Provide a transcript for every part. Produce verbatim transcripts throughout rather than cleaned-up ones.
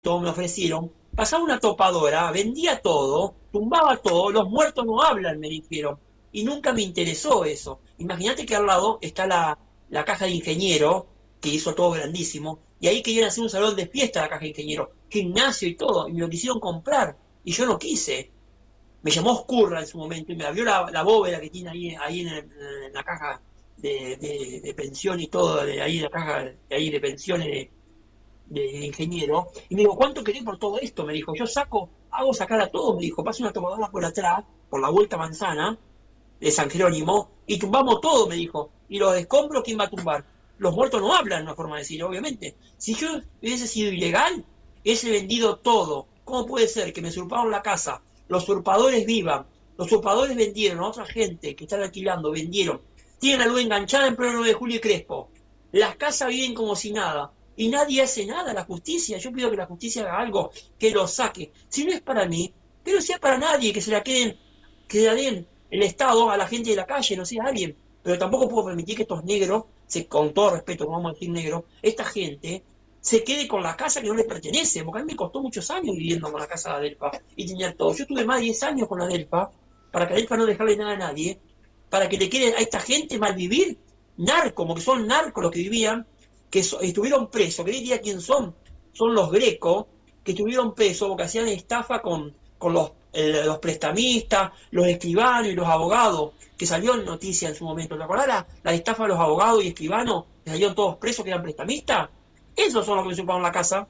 me ofrecieron, pasaba una topadora, vendía todo, tumbaba todo, los muertos no hablan, me dijeron. Y nunca me interesó eso. Imagínate que al lado está la, la caja de ingeniero, que hizo todo grandísimo, y ahí querían hacer un salón de fiesta la caja de ingeniero, gimnasio y todo, y me lo quisieron comprar, y yo no quise. Me llamó Oscurra en su momento y me abrió la, la bóveda que tiene ahí, ahí en, el- en la caja de, de, de pensión y todo, de ahí en la caja de, ahí de pensiones de, de ingeniero, y me dijo, ¿cuánto querés por todo esto? Me dijo, yo saco, hago sacar a todos, me dijo, paso una tomadora por atrás, por la vuelta manzana, de San Jerónimo, y tumbamos todo, me dijo, y los escombros, ¿quién va a tumbar? Los muertos no hablan, una forma de decir, obviamente. Si yo hubiese sido ilegal, hubiese vendido todo. ¿Cómo puede ser que me usurparon la casa, los usurpadores vivan, los usurpadores vendieron a otra gente que están alquilando, vendieron, tienen la luz enganchada en pleno nueve de julio y Crespo, las casas viven como si nada, y nadie hace nada, la justicia, yo pido que la justicia haga algo, que lo saque, si no es para mí, que no sea para nadie, que se la queden, que la den el Estado a la gente de la calle, no sea alguien, pero tampoco puedo permitir que estos negros, se, con todo respeto, no vamos a decir negros, esta gente se quede con la casa que no les pertenece, porque a mí me costó muchos años viviendo con la casa de Adelpa y tener todo. Yo tuve más de diez años con la Adelpa, para que Adelpa no dejarle nada a nadie, para que le quede a esta gente mal vivir, narco, como que son narcos los que vivían, que so, estuvieron presos, que diría quién son, son los Greco, que estuvieron presos porque hacían estafa con, con los, eh, los prestamistas, los escribanos y los abogados, que salió en noticia en su momento. ¿Te acordás la, la estafa de los abogados y escribanos, que salieron todos presos, que eran prestamistas? Esos son los que me usurparon la casa.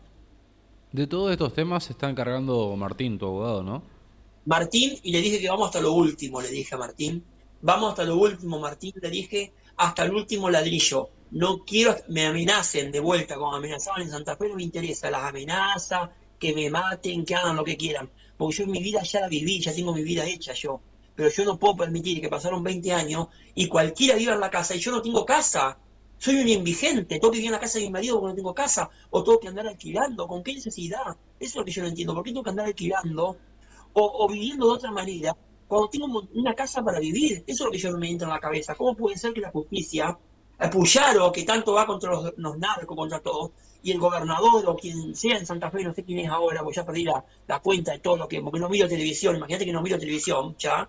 De todos estos temas se está encargando Martín, tu abogado, ¿no? Martín, y le dije que vamos hasta lo último, le dije a Martín. Vamos hasta lo último, Martín, le dije, hasta el último ladrillo. No quiero, me amenacen de vuelta como amenazaban en Santa Fe, no me interesa, las amenazas, que me maten, que hagan lo que quieran. Porque yo en mi vida ya la viví, ya tengo mi vida hecha yo. Pero yo no puedo permitir que pasaron veinte años y cualquiera viva en la casa y yo no tengo casa. Soy un indigente, tengo que vivir en la casa de mi marido porque no tengo casa, o tengo que andar alquilando, ¿con qué necesidad? Eso es lo que yo no entiendo, ¿por qué tengo que andar alquilando o, o viviendo de otra manera cuando tengo una casa para vivir? Eso es lo que yo no me entra en la cabeza. ¿Cómo puede ser que la justicia, el Puyaro, que tanto va contra los, los narcos, contra todos, y el gobernador o quien sea en Santa Fe, no sé quién es ahora, porque ya perdí la, la cuenta de todo lo que, porque no miro televisión, imagínate que no miro televisión, ya,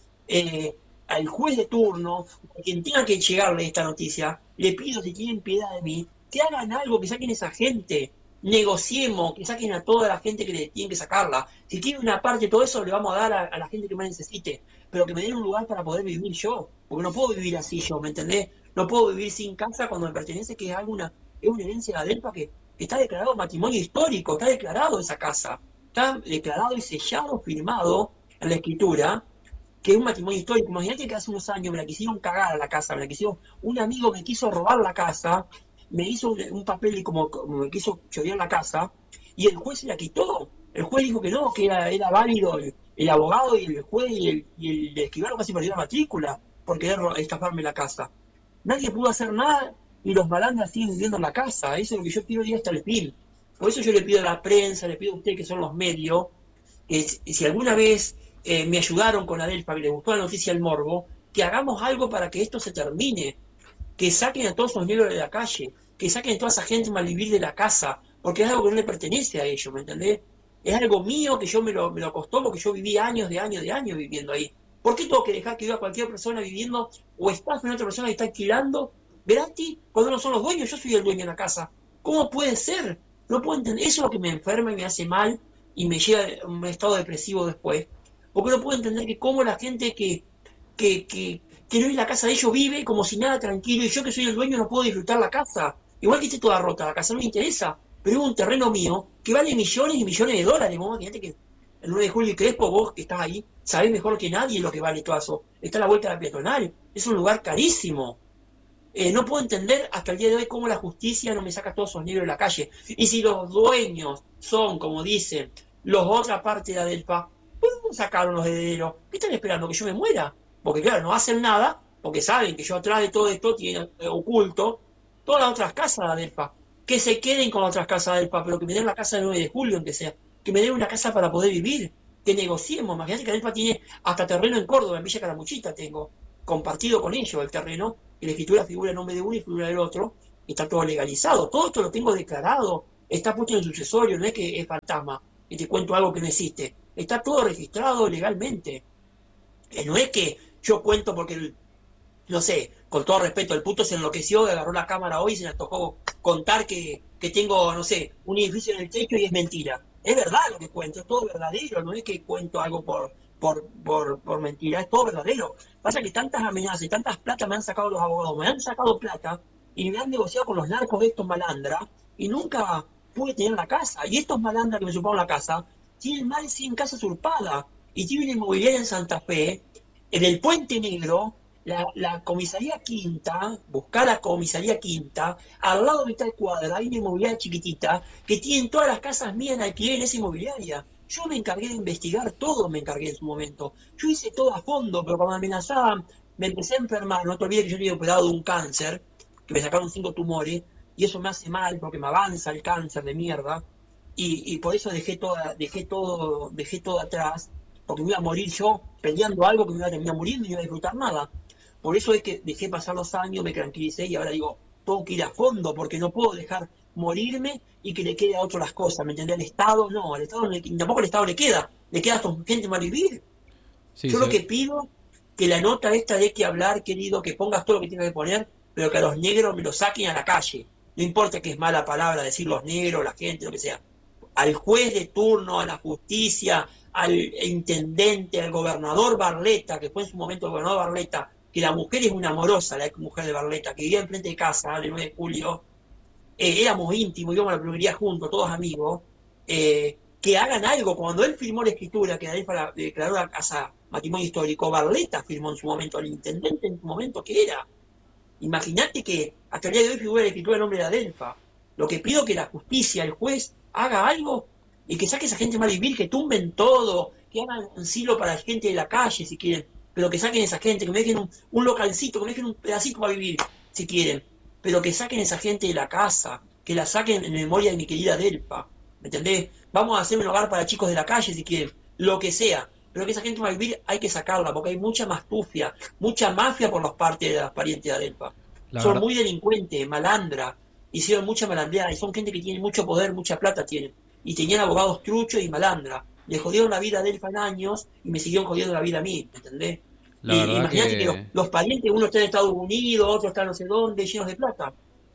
eh, al juez de turno, a quien tenga que llegarle esta noticia, le pido, si tienen piedad de mí, que hagan algo, que saquen a esa gente, negociemos, que saquen a toda la gente que le tienen que sacarla. Si quieren una parte de todo eso, le vamos a dar a, a la gente que más necesite, pero que me den un lugar para poder vivir yo, porque no puedo vivir así yo, ¿me entendés? No puedo vivir sin casa cuando me pertenece, que es alguna, es una herencia de Adelpa que está declarado matrimonio histórico, está declarado esa casa, está declarado y sellado, firmado en la escritura, que es un matrimonio histórico. Imagínate que hace unos años me la quisieron cagar a la casa, me la quisieron, un amigo me quiso robar la casa, me hizo un, un papel y como, como me quiso chorear la casa, y el juez se la quitó. El juez dijo que no, que era, era válido el, el abogado y el juez y el, y el escribano casi perdió la matrícula por querer estafarme la casa. Nadie pudo hacer nada y los malandras siguen viviendo en la casa. Eso es lo que yo quiero ir hasta el fin. Por eso yo le pido a la prensa, le pido a ustedes que son los medios, que si alguna vez eh, me ayudaron con Adelpa, que les gustó la noticia del morbo, que hagamos algo para que esto se termine, que saquen a todos los negros de la calle, que saquen a toda esa gente mal vivir de la casa, porque es algo que no le pertenece a ellos, ¿me entendés? Es algo mío que yo me lo, me lo costó porque yo viví años de años de años viviendo ahí. ¿Por qué tengo que dejar que viva cualquier persona viviendo o estás en otra persona que está alquilando gratis cuando no son los dueños? Yo soy el dueño de la casa. ¿Cómo puede ser? No puedo entender. Eso es lo que me enferma y me hace mal y me lleva a un estado depresivo después. Porque no puedo entender que cómo la gente que, que, que, que no es la casa de ellos vive como si nada tranquilo y yo que soy el dueño no puedo disfrutar la casa. Igual que esté toda rota, la casa no me interesa, pero es un terreno mío que vale millones y millones de dólares. Vos imagínate que el nueve de julio y Crespo, vos que estás ahí, sabés mejor que nadie lo que vale todo eso. Está a la vuelta de la peatonal, es un lugar carísimo. Eh, no puedo entender hasta el día de hoy cómo la justicia no me saca todos esos negros de la calle. Y si los dueños son, como dicen, los otra parte de Adelpa, ¿por dónde sacaron los herederos? ¿Qué están esperando? ¿Que yo me muera? Porque claro, no hacen nada, porque saben que yo atrás de todo esto tiene eh, oculto todas las otras casas de Adelpa. Que se queden con las otras casas de Adelpa, pero que me den la casa del nueve de julio, aunque sea. Que me den una casa para poder vivir. Que negociemos. Imagínate que Adelpa tiene hasta terreno en Córdoba, en Villa Calamuchita tengo, compartido con ellos el terreno, y la escritura figura en nombre de uno y figura del otro, y está todo legalizado. Todo esto lo tengo declarado está puesto en el sucesorio, no es que es fantasma y te cuento algo que no existe. Está todo registrado legalmente. Eh, no es que yo cuento porque, el, no sé, con todo respeto, el puto se enloqueció, agarró la cámara hoy y se le tocó contar que, que tengo, no sé, un edificio en el techo y es mentira. Es verdad lo que cuento, es todo verdadero, no es que cuento algo por, por, por, por mentira, es todo verdadero. Pasa que tantas amenazas y tantas plata me han sacado los abogados, me han sacado plata y me han negociado con los narcos de estos malandras y nunca pude tener la casa. Y estos malandras que me usurparon la casa tienen más de cien casas usurpadas y tienen una inmobiliaria en Santa Fe, en el Puente Negro, la, la comisaría Quinta, buscar la comisaría Quinta, al lado de tal cuadra hay una inmobiliaria chiquitita que tienen todas las casas mías en alquiler en esa inmobiliaria. Yo me encargué de investigar todo, me encargué en su momento. Yo hice todo a fondo, pero cuando me amenazaban, me empecé a enfermar. No te olvides que yo había operado de un cáncer, que me sacaron cinco tumores, y eso me hace mal porque me avanza el cáncer de mierda. Y, y por eso dejé toda, dejé todo, dejé todo atrás, porque me iba a morir yo peleando algo que me iba a terminar muriendo y no iba a disfrutar nada. Por eso es que dejé pasar los años, me tranquilicé y ahora digo, tengo que ir a fondo porque no puedo dejar morirme y que le quede a otro las cosas, ¿me entendés? Al Estado no, al Estado no le, tampoco al Estado le queda, le queda a esta gente mal vivir. Sí, Yo sí. lo que pido, que la nota esta de que hablar, querido, que pongas todo lo que tienes que poner, pero que a los negros me lo saquen a la calle. No importa que es mala palabra decir los negros, la gente, lo que sea. Al juez de turno, a la justicia, al intendente, al gobernador Barletta, que fue en su momento el gobernador Barletta, que la mujer es una amorosa, la ex mujer de Barletta, que vivía enfrente de casa, el nueve de julio, eh, éramos íntimos, íbamos a la peluquería juntos, todos amigos, eh, que hagan algo. Cuando él firmó la escritura, que Adel para declaró la casa matrimonio histórico, Barletta firmó en su momento, el intendente en su momento, que era. Imagínate que hasta el día de hoy figura la escritura del nombre de Adelfa. Lo que pido es que la justicia, el juez, haga algo y que saque a esa gente mal vivir, que tumben todo, que hagan un silo para la gente de la calle si quieren, pero que saquen a esa gente, que me dejen un, un localcito, que me dejen un pedacito para vivir si quieren, pero que saquen a esa gente de la casa, que la saquen en memoria de mi querida Adelfa, ¿me entendés? Vamos a hacer un hogar para chicos de la calle si quieren, lo que sea, pero que esa gente mal vivir hay que sacarla, porque hay mucha mastufia, mucha mafia por las partes de las parientes de Adelfa. La Son verdad- muy delincuentes, malandra, hicieron mucha malandreada y son gente que tiene mucho poder, mucha plata tienen. Y tenían abogados truchos y malandra. Le jodieron la vida a Adelfa en años y me siguieron jodiendo la vida a mí, ¿me entendés? La Y verdad imagínate que, que- los, los parientes, uno está en Estados Unidos, otro está no sé dónde, llenos de plata.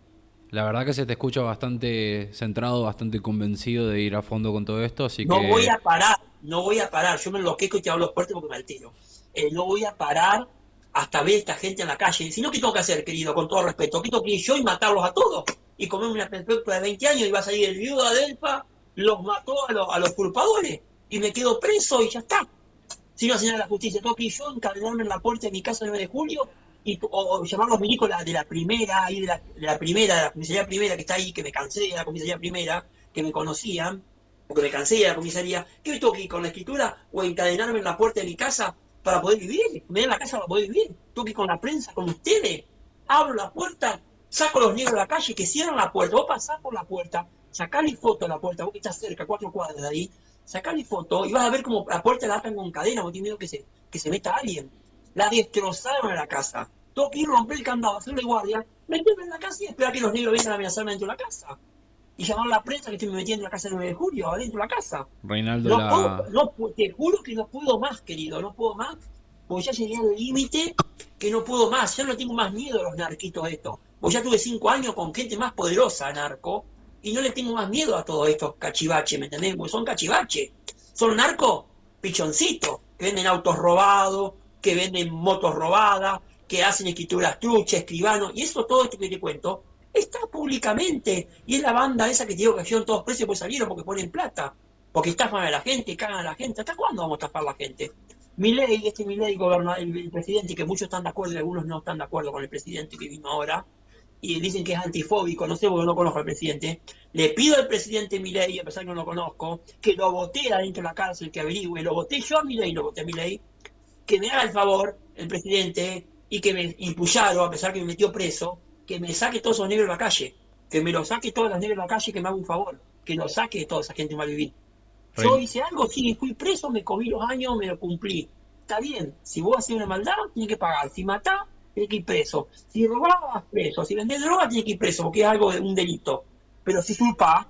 La verdad que se te escucha bastante centrado, bastante convencido de ir a fondo con todo esto, así No que... voy a parar, no voy a parar. Yo me enloquezco y te hablo fuerte porque me altero. Eh, no voy a parar hasta ver a esta gente en la calle. Si no, ¿qué tengo que hacer, querido? Con todo respeto. ¿Qué tengo que ir yo y matarlos a todos? Y comerme una perspectiva de veinte años y va a salir el viudo de Adelfa, los mató a, los, a los culpadores y me quedo preso y ya está. Si no hace nada la justicia, tengo que ir yo, encadenarme en la puerta de mi casa el nueve de julio y, o, o llamar a los milicos de la primera, ahí de la, de la primera, de la comisaría primera que está ahí, que me cansé de la comisaría primera, que me conocían, porque me cansé de la comisaría. ¿Qué me tengo que ir con la escritura o encadenarme en la puerta de mi casa para poder vivir? Me den la casa para poder vivir. Tengo que ir con la prensa, con ustedes. Abro la puerta, saco a los negros de la calle, que cierran la puerta. Vos pasás por la puerta, sacale foto a la puerta, vos que estás cerca, cuatro cuadras de ahí, sacale foto y vas a ver como la puerta la atan con cadena, porque tiene miedo que se, que se meta alguien. La destrozaron a la casa. Tengo que ir, romper el candado, hacerle guardia, meterme en la casa y esperar que los negros vengan a amenazarme dentro de la casa. Y llamar a la prensa que estoy metiendo en la casa el nueve de julio, adentro de la casa. Reinaldo, No la... puedo, no, pu- te juro que no puedo más, querido, no puedo más, porque ya llegué al límite que no puedo más, ya no tengo más miedo a los narquitos estos. Porque ya tuve cinco años con gente más poderosa, narco, y no le tengo más miedo a todos estos cachivaches, ¿me entendés? Porque son cachivaches. Son narcos pichoncitos, que venden autos robados, que venden motos robadas, que hacen escrituras truchas, escribanos, y eso todo esto que te cuento está públicamente, y es la banda esa que te digo que acción todos precios pues salieron porque ponen plata, porque estafan a la gente, cagan a la gente. ¿Hasta cuándo vamos a estafar a la gente? Milei, este Milei, gobernador, el, el presidente, que muchos están de acuerdo y algunos no están de acuerdo con el presidente que vino ahora, y dicen que es antifóbico, no sé porque no conozco al presidente. Le pido al presidente Milei, a pesar que no lo conozco, que lo voté adentro de la cárcel, que averigüe, lo voté yo a Milei, lo voté a Milei, que me haga el favor, el presidente, y que me impulsaron, a pesar que me metió preso, que me saque todos esos negros de la calle, que me lo saque todos los negros de la calle, que me haga un favor, que lo saque de toda esa gente mal vivir. Yo Rein- hice algo, sí, fui preso, me comí los años, me lo cumplí. Está bien, si vos hacés una maldad, tienes que pagar. Si matás, tienes que ir preso. Si robabas, preso. Si vendés droga, tienes que ir preso, porque es algo de un delito. Pero si usurpás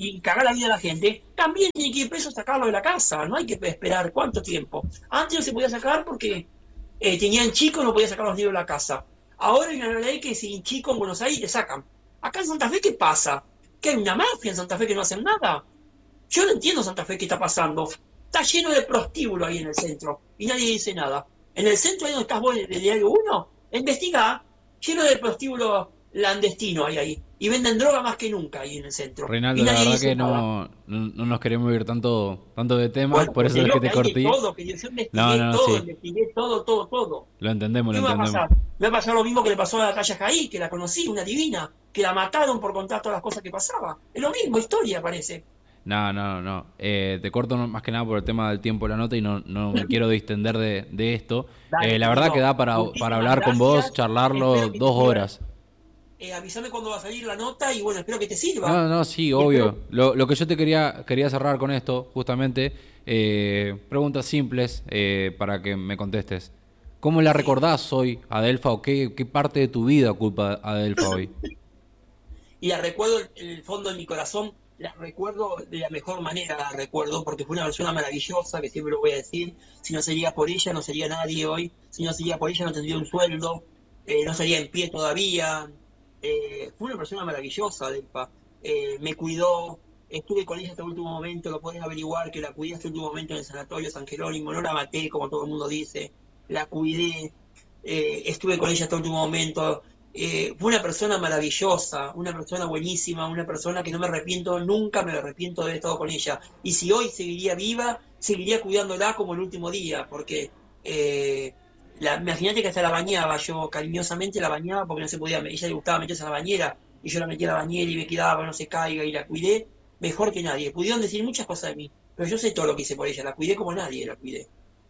y cagar la vida de la gente, también tiene que ir preso a sacarlo de la casa. No hay que esperar cuánto tiempo. Antes no se podía sacar porque eh, tenían chicos, no podía sacar los niños de la casa. Ahora hay una ley que sin chico en Buenos Aires te sacan. Acá en Santa Fe, ¿qué pasa? ¿Que hay una mafia en Santa Fe que no hacen nada? Yo no entiendo Santa Fe qué está pasando. Está lleno de prostíbulos ahí en el centro y nadie dice nada. En el centro, ahí donde estás vos, del diario uno, investiga, lleno de prostíbulos clandestinos hay ahí. Y venden droga más que nunca ahí en el centro. Reinaldo, Y la nadie verdad dice que nada. no, no, no nos queremos ir tanto, tanto de tema, Bueno, por pues eso te es digo que que te hay de corté. todo, que yo investigué No, no, no, todo, sí, investigué todo, todo, todo. lo entendemos, lo ¿Qué me va a entendemos. pasar? Me va a pasar lo mismo que le pasó a Natalia Jaí, que la conocí, una divina, que la mataron por contar todas las cosas que pasaba. Es lo mismo, historia parece. No, no, no. Eh, te corto no- más que nada por el tema del tiempo de la nota y no, no me quiero distender de, de esto. Dale, Eh, la verdad que querido, da para, para muchísimas hablar con vos, gracias. charlarlo Espero que te dos sirva. horas. Eh, avísame cuándo va a salir la nota y bueno, espero que te sirva. No, no, sí, Y espero, obvio. Lo, lo que yo te quería, quería cerrar con esto, justamente, eh, preguntas simples eh, para que me contestes. ¿Cómo la sí. recordás hoy, Adelfa, o qué, qué parte de tu vida ocupa Adelfa hoy? Y la recuerdo en el fondo de mi corazón, la recuerdo de la mejor manera, la recuerdo, porque fue una persona maravillosa, que siempre lo voy a decir. Si no sería por ella, no sería nadie hoy. Si no sería por ella, no tendría un sueldo, eh, no sería en pie todavía. Eh, fue una persona maravillosa, Delpa. Eh, me cuidó, estuve con ella hasta el último momento, lo podés averiguar, que la cuidé hasta el último momento en el sanatorio San Jerónimo, no la maté, como todo el mundo dice, la cuidé, eh, estuve con ella hasta el último momento. Eh, fue una persona maravillosa, una persona buenísima, una persona que no me arrepiento, nunca me arrepiento de haber estado con ella. Y si hoy seguiría viva, seguiría cuidándola como el último día, porque eh, la, imagínate que hasta la bañaba, yo cariñosamente la bañaba porque no se podía, ella le gustaba meterse a la bañera, y yo la metía a la bañera y me quedaba para no se caiga, y la cuidé mejor que nadie. Pudieron decir muchas cosas de mí, pero yo sé todo lo que hice por ella, la cuidé como nadie la cuidé.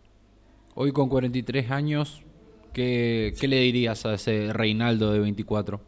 Hoy con cuarenta y tres años, ¿qué, qué le dirías a ese Reinaldo de veinticuatro?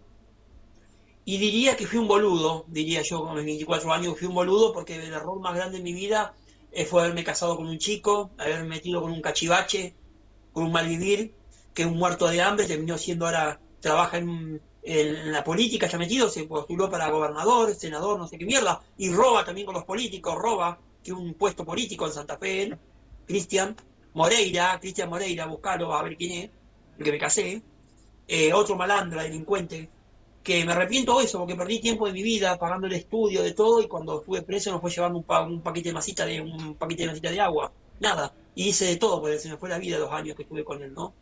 Y diría que fui un boludo, diría yo con mis veinticuatro años, fui un boludo porque el error más grande en mi vida eh, fue haberme casado con un chico, haberme metido con un cachivache, con un malvivir, que un muerto de hambre terminó siendo ahora, trabaja en, en la política, ya metido, se postuló para gobernador, senador, no sé qué mierda, y roba también con los políticos, roba, que un puesto político en Santa Fe, Cristian Moreira, Cristian Moreira, buscalo a ver quién es, el que me casé, eh, otro malandra, delincuente, que me arrepiento de eso, porque perdí tiempo de mi vida pagando el estudio de todo y cuando estuve preso nos fue llevando un, pa un paquete de masita de un paquete de masita de agua, nada, y hice de todo porque se me fue la vida los años que estuve con él, ¿no?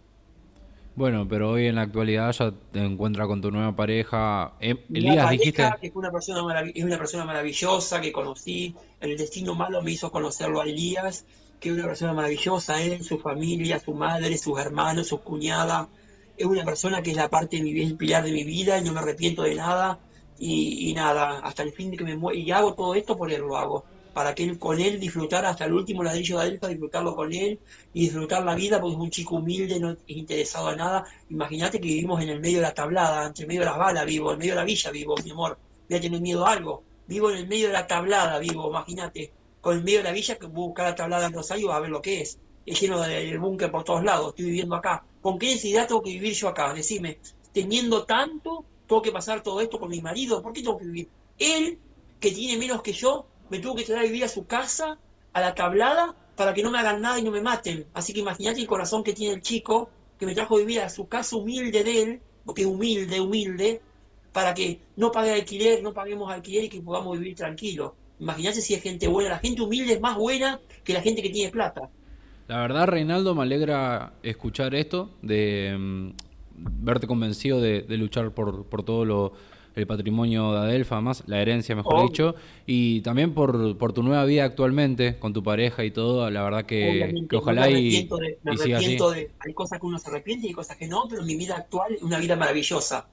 Bueno, pero hoy en la actualidad ya te encuentras con tu nueva pareja. Eh, Una Elías, pareja dijiste. que fue una persona marav- es una persona maravillosa que conocí, el destino malo me hizo conocerlo a Elías, que es una persona maravillosa, él, su familia, su madre, sus hermanos, sus cuñadas, es una persona que es la parte de mi vida, el pilar de mi vida y no me arrepiento de nada y, y nada, hasta el fin de que me muera, y hago todo esto por él lo hago, para que él, con él disfrutar hasta el último ladrillo de él, para disfrutarlo con él y disfrutar la vida porque es un chico humilde, no es interesado en nada. Imagínate que vivimos en el medio de la tablada, entre medio de las balas vivo, en medio de la villa vivo, mi amor. Voy a tener miedo a algo. Vivo en el medio de la tablada vivo, imagínate. Con el medio de la villa que buscar la tablada en Rosario a ver lo que es. Es lleno de búnker por todos lados, estoy viviendo acá. ¿Con qué necesidad tengo que vivir yo acá? Decime, teniendo tanto, tengo que pasar todo esto con mi marido, ¿por qué tengo que vivir? Él, que tiene menos que yo, me tuvo que traer a vivir a su casa, a la tablada, para que no me hagan nada y no me maten. Así que imagínate el corazón que tiene el chico, que me trajo a vivir a su casa humilde de él, porque es humilde, humilde, para que no pague alquiler, no paguemos alquiler y que podamos vivir tranquilos. Imagínate si es gente buena. La gente humilde es más buena que la gente que tiene plata. La verdad, Reinaldo, me alegra escuchar esto, de mm, verte convencido de, de luchar por, por todo lo, el patrimonio de Adelfa, más la herencia, mejor Obvio. dicho, y también por, por tu nueva vida actualmente, con tu pareja y todo. La verdad que, que Obviamente, no me ojalá y, arrepiento de, me y siga así. arrepiento de, hay cosas que uno se arrepiente y hay cosas que no, pero mi vida actual es una vida maravillosa.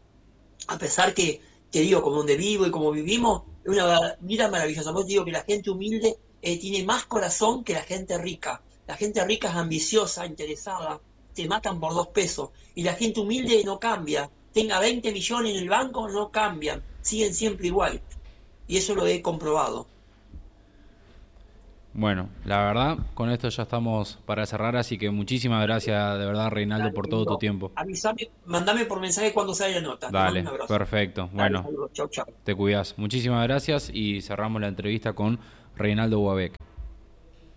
A pesar que, te digo, como donde vivo y como vivimos, es una vida maravillosa. Vos te digo que la gente humilde eh, tiene más corazón que la gente rica. La gente rica es ambiciosa, interesada, te matan por dos pesos. Y la gente humilde no cambia. Tenga veinte millones en el banco, no cambian. Siguen siempre igual. Y eso lo he comprobado. Bueno, la verdad, con esto ya estamos para cerrar, así que muchísimas gracias de verdad, Reinaldo, Dale, por todo tu lindo. tiempo. Avísame, mandame por mensaje cuando sale la nota. Te mando un Dale, abrazo. perfecto. Dale, Bueno, saludos. Chau, chau. te cuidas. Muchísimas gracias y cerramos la entrevista con Reinaldo Buabek.